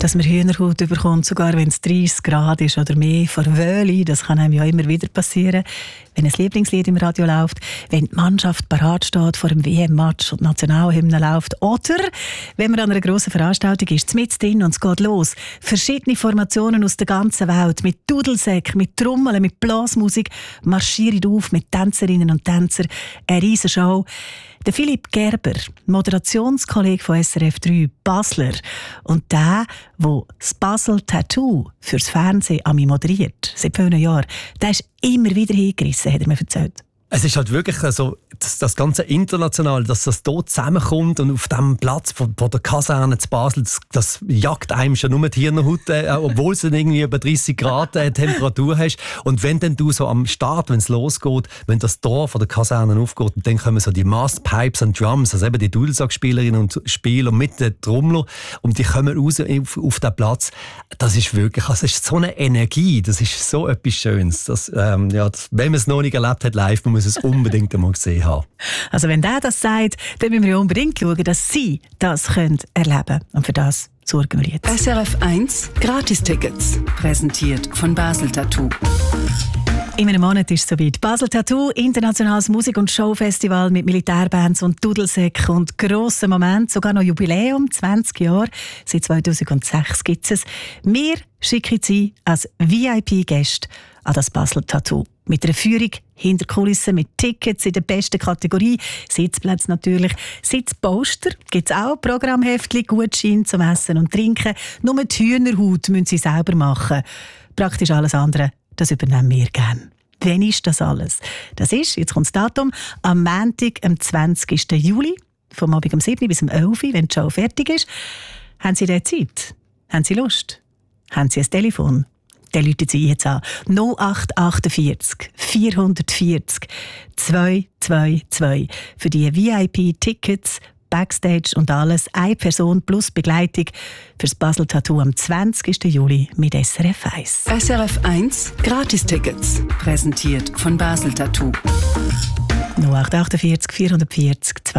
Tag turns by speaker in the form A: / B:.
A: dass man Hühnerhaut bekommt, sogar wenn es 30 Grad ist oder mehr, vor Wöhli, das kann einem ja immer wieder passieren, wenn ein Lieblingslied im Radio läuft, wenn die Mannschaft parat steht vor einem WM-Match und die Nationalhymne läuft, oder wenn man an einer grossen Veranstaltung ist, mitten drin und es geht los. Verschiedene Formationen aus der ganzen Welt, mit Dudelsäcken, mit Trommeln, mit Blasmusik, marschieren auf mit Tänzerinnen und Tänzern, eine riesen Show. Der Philipp Gerber, Moderationskollege von SRF 3, Basler, und der das Basel Tattoo fürs Fernsehen moderiert, seit vielen Jahren, der ist immer wieder hingerissen, hat er mir erzählt.
B: Es ist halt wirklich so, das ganze International, dass das hier zusammenkommt und auf dem Platz von der Kaserne zu Basel, das jagt einem schon nur die Hirnhaut, obwohl es dann irgendwie über 30 Grad Temperatur hast. Und wenn dann du so am Start, wenn es losgeht, wenn das Tor von der Kaserne aufgeht, und dann kommen so die Masspipes und Drums, also eben die Dudelsackspielerinnen und Spieler mit den Trommlern, und die kommen raus auf den Platz. Das ist wirklich, also es ist so eine Energie, das ist so etwas Schönes. Das, wenn man es noch nicht erlebt hat live, man muss es unbedingt einmal gesehen haben.
A: Also wenn der das sagt, dann müssen wir ja unbedingt schauen, dass Sie das erleben können. Und für das sorgen wir jetzt.
C: SRF 1 Gratistickets, präsentiert von Basel Tattoo.
A: In einem Monat ist es soweit. Basel Tattoo, internationales Musik- und Showfestival mit Militärbands und Dudelsäcken und grossen Momenten, sogar noch Jubiläum, 20 Jahre. Seit 2006 gibt es. Wir schicken Sie als VIP-Gäste an das Basel Tattoo. Mit einer Führung hinter Kulissen, mit Tickets in der besten Kategorie, Sitzplätze natürlich, Sitzposter, gibt es auch Programmheftchen, Gutschein zum Essen und Trinken. Nur die Hühnerhaut müssen Sie selber machen. Praktisch alles andere, das übernehmen wir gerne. Wann ist das alles? Das ist, jetzt kommt das Datum, am Montag, am 20. Juli, vom Abend um 7 bis um 11 Uhr, wenn die Show fertig ist. Haben Sie da Zeit? Haben Sie Lust? Haben Sie ein Telefon? Dann rufen Sie jetzt an. 0848 440 222 für die VIP-Tickets, Backstage und alles. Eine Person plus Begleitung für das Basel Tattoo am 20. Juli mit SRF 1.
C: SRF 1 Gratistickets, präsentiert von Basel Tattoo.
A: 0848 440 222.